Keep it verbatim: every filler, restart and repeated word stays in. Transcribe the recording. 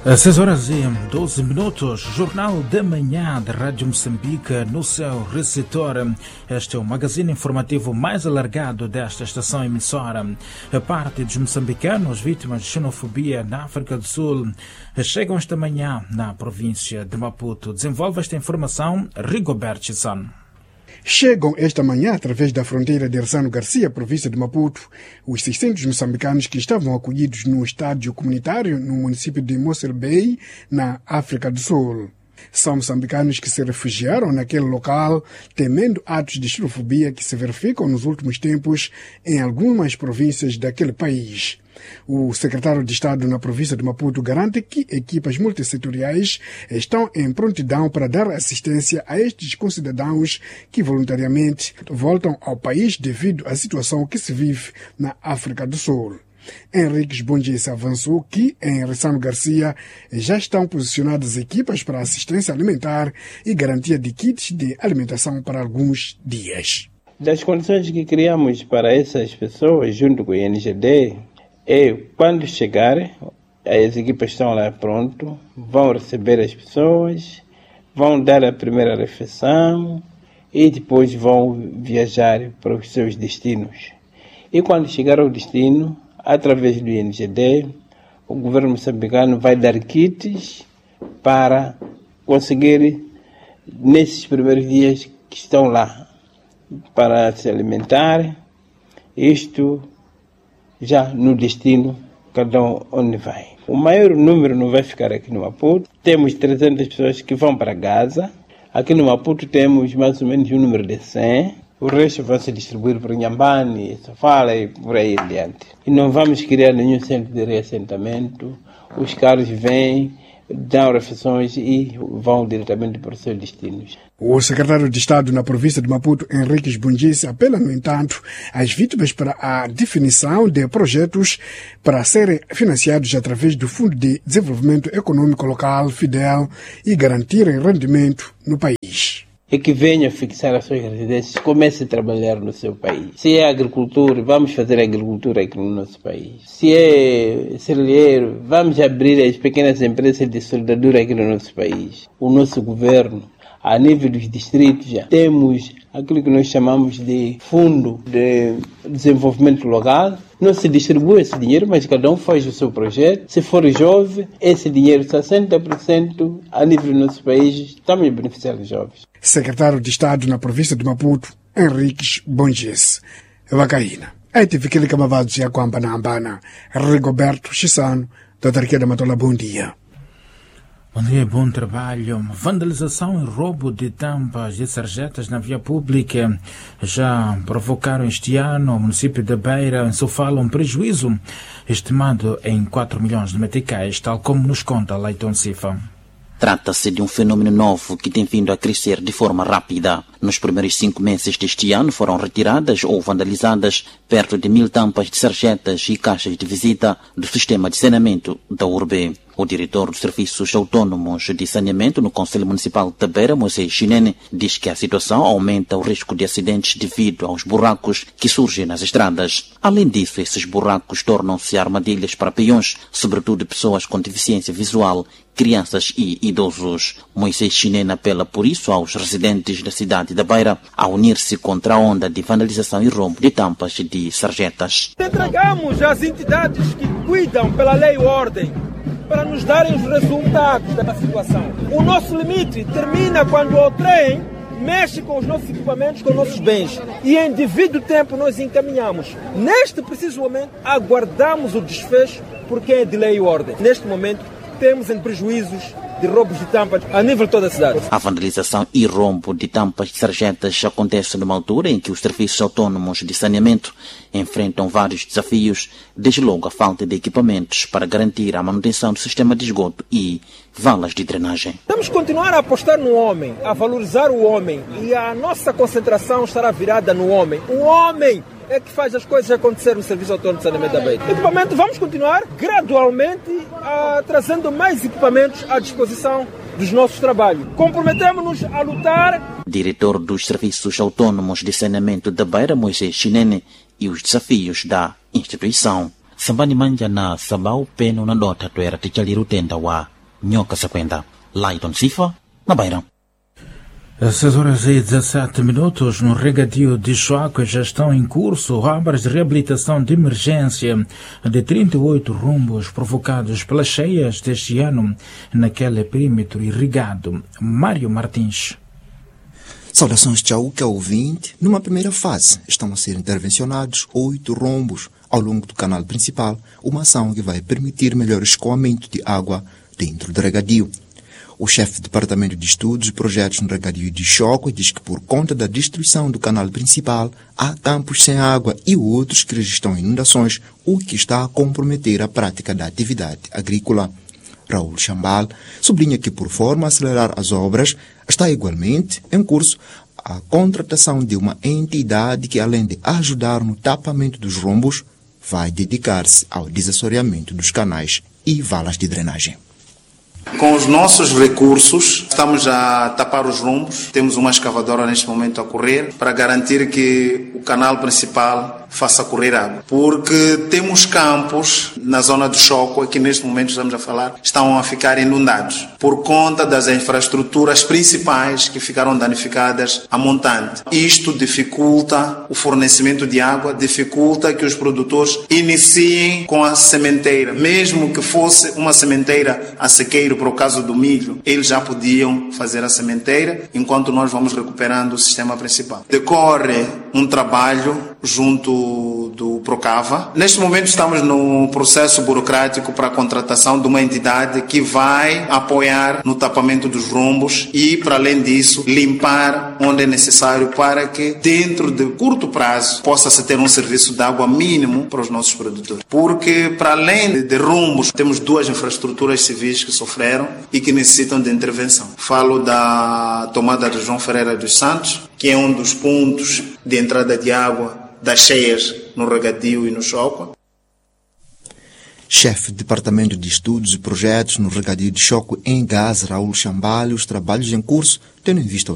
seis horas e doze minutos, Jornal da Manhã da Rádio Moçambique no seu receptor. Este é o magazine informativo mais alargado desta estação emissora. A parte dos moçambicanos vítimas de xenofobia na África do Sul chegam esta manhã na província de Maputo. Desenvolve esta informação Rigobert Chisano. Chegam esta manhã, através da fronteira de Ersano Garcia, província de Maputo, os seiscentos moçambicanos que estavam acolhidos no estádio comunitário no município de Mossel Bay, na África do Sul. São moçambicanos que se refugiaram naquele local, temendo atos de xenofobia que se verificam nos últimos tempos em algumas províncias daquele país. O secretário de Estado na província de Maputo garante que equipas multissetoriais estão em prontidão para dar assistência a estes concidadãos que voluntariamente voltam ao país devido à situação que se vive na África do Sul. Henriques Bonjesse avançou que, em Ersano Garcia, já estão posicionadas equipas para assistência alimentar e garantia de kits de alimentação para alguns dias. Das condições que criamos para essas pessoas, junto com o I N G D, é quando chegarem, as equipas estão lá prontas, vão receber as pessoas, vão dar a primeira refeição e depois vão viajar para os seus destinos. E quando chegar ao destino, através do I N G D, o governo moçambicano vai dar kits para conseguir, nesses primeiros dias que estão lá, para se alimentar, isto já no destino, cada um onde vai. O maior número não vai ficar aqui no Maputo. Temos trezentas pessoas que vão para Gaza. Aqui no Maputo temos mais ou menos um número de cem. O resto vai se distribuir para Inhambane, Sofala e por aí adiante. E não vamos criar nenhum centro de reassentamento. Os carros vêm, dão refeições e vão diretamente para os seus destinos. O secretário de Estado na província de Maputo, Henriques Bonjesse, apela, no entanto, às vítimas para a definição de projetos para serem financiados através do Fundo de Desenvolvimento Econômico Local, FIDEL, e garantirem rendimento no país. E que venha fixar as suas residências, comece a trabalhar no seu país. Se é agricultura, vamos fazer agricultura aqui no nosso país. Se é cerealeiro, vamos abrir as pequenas empresas de soldadura aqui no nosso país. O nosso governo, a nível dos distritos, já temos aquilo que nós chamamos de Fundo de Desenvolvimento Local. Não se distribui esse dinheiro, mas cada um faz o seu projeto. Se for jovem, esse dinheiro, sessenta por cento a nível do nosso país, estamos a beneficiar os jovens. Secretário de Estado na província de Maputo, Henriques Bonjesse. Vacaína. A T V que Camavados e a Quambana Ambana. Rigoberto Chisano, da Tarquia da Matola, bom dia. Bom dia, bom trabalho. Vandalização e roubo de tampas de sarjetas na via pública já provocaram este ano no município de Beira, em Sofala, um prejuízo estimado em quatro milhões de meticais, tal como nos conta Leiton Cifa. Trata-se de um fenômeno novo que tem vindo a crescer de forma rápida. Nos primeiros cinco meses deste ano foram retiradas ou vandalizadas perto de mil tampas de sarjetas e caixas de visita do sistema de saneamento da urbe. O diretor dos Serviços Autônomos de Saneamento no Conselho Municipal de Beira, Moisés Chinene, diz que a situação aumenta o risco de acidentes devido aos buracos que surgem nas estradas. Além disso, esses buracos tornam-se armadilhas para peões, sobretudo pessoas com deficiência visual, crianças e idosos. Moisés Chinene apela por isso aos residentes da cidade da Beira a unir-se contra a onda de vandalização e roubo de tampas de sarjetas. Entregamos às entidades que cuidam pela lei e ordem para nos darem os resultados da situação. O nosso limite termina quando o trem mexe com os nossos equipamentos, com os nossos bens. E em devido tempo nós encaminhamos. Neste preciso momento, aguardamos o desfecho porque é de lei e ordem. Neste momento, temos em prejuízos de roubos de tampas a nível de toda a cidade. A vandalização e roubo de tampas de sarjetas acontece numa altura em que os serviços autônomos de saneamento enfrentam vários desafios, desde logo a falta de equipamentos para garantir a manutenção do sistema de esgoto e valas de drenagem. Temos que continuar a apostar no homem, a valorizar o homem, e a nossa concentração estará virada no homem. O homem é que faz as coisas acontecer no Serviço Autônomo de Saneamento da Beira. Equipamento, vamos continuar gradualmente a, trazendo mais equipamentos à disposição dos nossos trabalhos. Comprometemos-nos a lutar. Diretor dos Serviços Autônomos de Saneamento da Beira, Moisés Chinene, e os desafios da instituição. Sambani manja na sabau peno na dota toera tichaliru tenda wa Nhoca Saquenda. Laiton Sifa, na Beira. seis horas e dezassete minutos, no regadio de Choque já estão em curso obras de reabilitação de emergência de trinta e oito rumbos provocados pelas cheias deste ano naquele perímetro irrigado. Mário Martins. Saudações tchau, que é ouvinte. Numa primeira fase, estão a ser intervencionados oito rombos ao longo do canal principal, uma ação que vai permitir melhor escoamento de água dentro do regadio. O chefe do Departamento de Estudos e Projetos no Regadio de Choque diz que por conta da destruição do canal principal, há campos sem água e outros que registram inundações, o que está a comprometer a prática da atividade agrícola. Raul Chambal sublinha que, por forma a acelerar as obras, está igualmente em curso a contratação de uma entidade que, além de ajudar no tapamento dos rombos, vai dedicar-se ao desassoreamento dos canais e valas de drenagem. Com os nossos recursos, estamos a tapar os rombos. Temos uma escavadora neste momento a correr para garantir que o canal principal faça correr água. Porque temos campos na zona do Choque, que neste momento estamos a falar, estão a ficar inundados por conta das infraestruturas principais que ficaram danificadas a montante. Isto dificulta o fornecimento de água, dificulta que os produtores iniciem com a sementeira. Mesmo que fosse uma sementeira a sequeiro, para o caso do milho, eles já podiam fazer a sementeira, enquanto nós vamos recuperando o sistema principal. Decorre um trabalho junto do Procava. Neste momento estamos no processo burocrático para a contratação de uma entidade que vai apoiar no tapamento dos rombos e, para além disso, limpar onde é necessário para que, dentro de curto prazo, possa-se ter um serviço de água mínimo para os nossos produtores. Porque, para além de, de rombos, temos duas infraestruturas civis que sofreram e que necessitam de intervenção. Falo da tomada de João Ferreira dos Santos, que é um dos pontos de entrada de água das cheias no Regadio e no Choque. Chefe do Departamento de Estudos e Projetos no Regadio de Choque em Gaza, Raul Chambal, os trabalhos em curso, tendo em vista